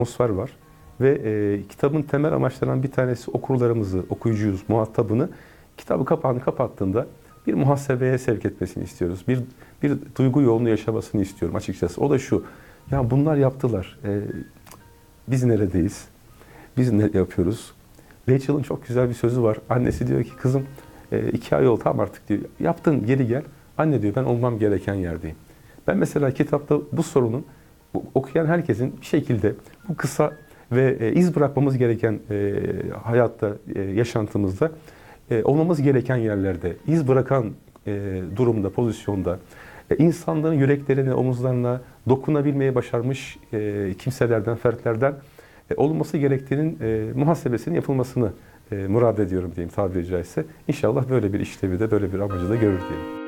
atmosfer var. Ve kitabın temel amaçlarından bir tanesi okurlarımızı, okuyucuyuz, muhatabını kitabı kapağını kapattığında bir muhasebeye sevk etmesini istiyoruz. Bir duygu yolunu yaşamasını istiyorum açıkçası. O da şu, ya bunlar yaptılar. Biz neredeyiz? Biz ne yapıyoruz? Rachel'ın çok güzel bir sözü var. Annesi diyor ki kızım 2 ay oldu tamam artık diyor. Yaptın geri gel. Anne diyor ben olmam gereken yerdeyim. Ben mesela kitapta bu sorunun okuyan herkesin bir şekilde bu kısa ve iz bırakmamız gereken hayatta, yaşantımızda olmamız gereken yerlerde, iz bırakan durumda, pozisyonda, insanların yüreklerine, omuzlarına dokunabilmeyi başarmış kimselerden, fertlerden olması gerektiğinin muhasebesinin yapılmasını murad ediyorum diyeyim tabiri caizse. İnşallah böyle bir işlevi de, böyle bir amacı da görür diyelim.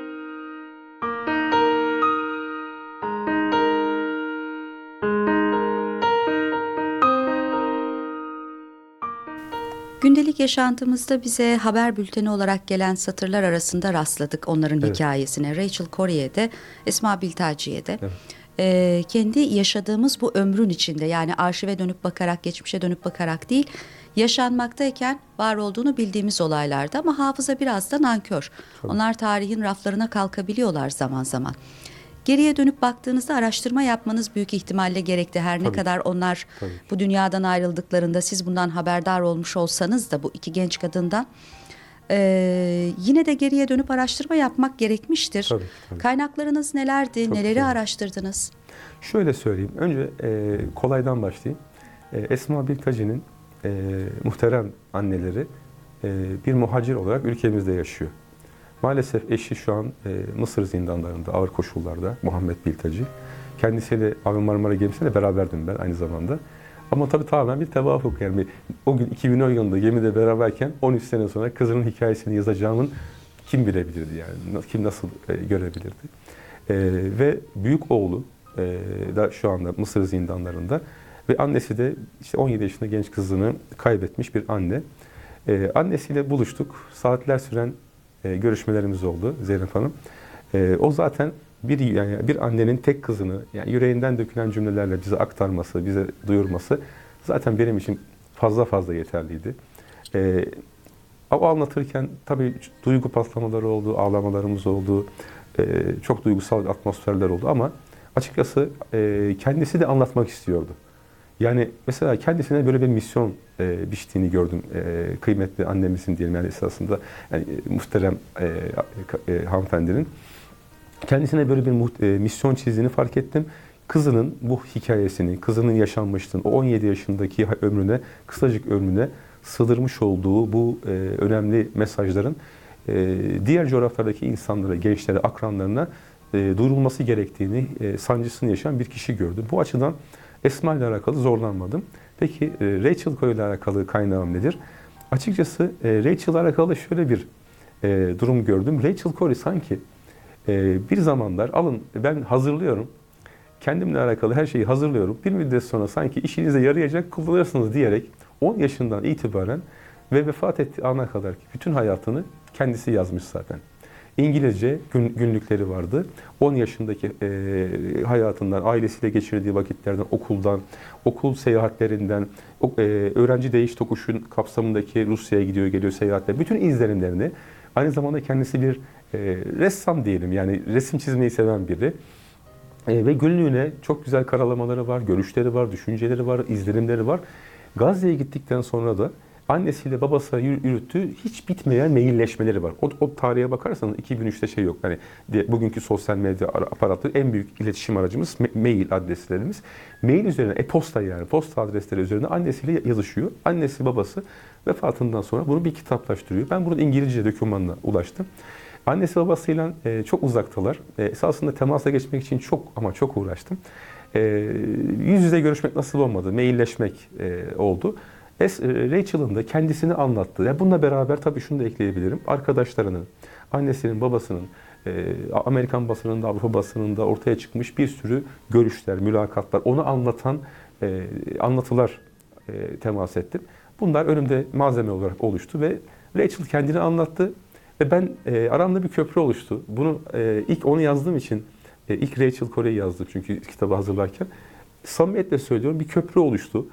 Gündelik yaşantımızda bize haber bülteni olarak gelen satırlar arasında rastladık onların Evet. hikayesine. Rachel Corrie'de, Esma Biltaci'de. Evet. Kendi yaşadığımız bu ömrün içinde, yani arşive dönüp bakarak, geçmişe dönüp bakarak değil, yaşanmaktayken var olduğunu bildiğimiz olaylarda, ama hafıza biraz da nankör. Tabii. Onlar tarihin raflarına kalkabiliyorlar zaman zaman. Geriye dönüp baktığınızda araştırma yapmanız büyük ihtimalle gerekti. Her ne Tabii. kadar onlar Tabii. bu dünyadan ayrıldıklarında siz bundan haberdar olmuş olsanız da, bu iki genç kadından yine de geriye dönüp araştırma yapmak gerekmiştir. Tabii, tabii. Kaynaklarınız nelerdi? Çok Neleri güzel. araştırdınız? Şöyle söyleyeyim. Önce kolaydan başlayayım. Esma Biltaci'nin muhterem anneleri bir muhacir olarak ülkemizde yaşıyor. Maalesef eşi şu an Mısır zindanlarında ağır koşullarda, Muhammed Biltaci. Kendisiyle Abi Marmara gemisinde beraberdim ben aynı zamanda. Ama tabii tamamen bir tevafuk, yani o gün 2010 yılında gemide beraberken 13 sene sonra kızının hikayesini yazacağımın kim bilebilirdi yani, kim nasıl görebilirdi. Ve büyük oğlu da şu anda Mısır zindanlarında ve annesi de işte 17 yaşında genç kızını kaybetmiş bir anne. Annesiyle buluştuk. Saatler süren görüşmelerimiz oldu Zeynep Hanım. O zaten bir annenin tek kızını yani yüreğinden dökülen cümlelerle bize aktarması, bize duyurması zaten benim için fazla yeterliydi. O anlatırken tabii duygu patlamaları oldu, ağlamalarımız oldu, çok duygusal atmosferler oldu ama açıkçası kendisi de anlatmak istiyordu. Yani mesela kendisine böyle bir misyon biçtiğini gördüm. Kıymetli annemizin diyelim yani esasında yani, muhterem hanımefendinin. Kendisine böyle bir misyon çizdiğini fark ettim. Kızının bu hikayesini, kızının yaşanmışlığını, o 17 yaşındaki ömrüne, kısacık ömrüne sığdırmış olduğu bu önemli mesajların diğer coğrafyalardaki insanlara, gençlere, akranlarına duyurulması gerektiğini, sancısını yaşayan bir kişi gördüm. Bu açıdan Esma ile alakalı zorlanmadım. Peki Rachel Corrie ile alakalı kaynağım nedir? Açıkçası Rachel ile alakalı şöyle bir durum gördüm. Rachel Corrie sanki bir zamanlar alın ben hazırlıyorum, kendimle alakalı her şeyi hazırlıyorum. Bir müddet sonra sanki işinize yarayacak kullanırsınız diyerek 10 yaşından itibaren ve vefat ettiği ana kadar bütün hayatını kendisi yazmış zaten. İngilizce günlükleri vardı. 10 yaşındaki hayatından, ailesiyle geçirdiği vakitlerden, okuldan, okul seyahatlerinden, öğrenci değiş tokuşun kapsamındaki Rusya'ya gidiyor geliyor seyahatler, bütün izlenimlerini, aynı zamanda kendisi bir ressam diyelim, yani resim çizmeyi seven biri. Ve günlüğüne çok güzel karalamaları var, görüşleri var, düşünceleri var, izlenimleri var. Gazze'ye gittikten sonra da annesiyle babası yürüttüğü hiç bitmeyen mailleşmeleri var. O tarihe bakarsanız 2003'te şey yok. Yani bugünkü sosyal medya aparatı en büyük iletişim aracımız mail adreslerimiz. Mail üzerine, e-posta yani posta adresleri üzerine annesiyle yazışıyor. Annesi babası vefatından sonra bunu bir kitaplaştırıyor. Ben bunun İngilizce dokümanına ulaştım. Annesi babasıyla çok uzaktalar. Esasında temasa geçmek için çok uğraştım. Yüz yüze görüşmek nasıl olmadı, mailleşmek oldu. Rachel'ın da kendisini anlattığı, yani bununla beraber tabii şunu da ekleyebilirim. Arkadaşlarının, annesinin, babasının, Amerikan basınında, Avrupa basınında ortaya çıkmış bir sürü görüşler, mülakatlar, onu anlatan anlatılar temas ettim. Bunlar önümde malzeme olarak oluştu ve Rachel kendini anlattı. Ve ben aramda bir köprü oluştu. Bunu ilk onu yazdığım için ilk Rachel Corrie'yi yazdım çünkü kitabı hazırlarken. samimiyetle söylüyorum bir köprü oluştu.